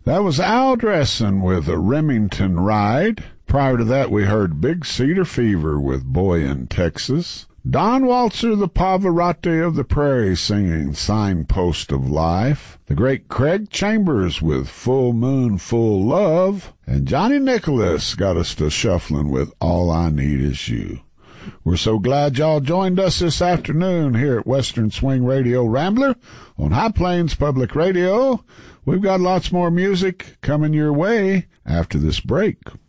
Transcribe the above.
That was Al Dresson with a Remington Ride. Prior to that, we heard Big Cedar Fever with Boy in Texas. Don Waltzer, the Pavarotti of the Prairie, singing Signpost of Life. The great Craig Chambers with Full Moon, Full Love. And Johnny Nicholas got us to shuffling with All I Need Is You. We're so glad y'all joined us this afternoon here at Western Swing Radio Rambler on High Plains Public Radio. We've got lots more music coming your way after this break.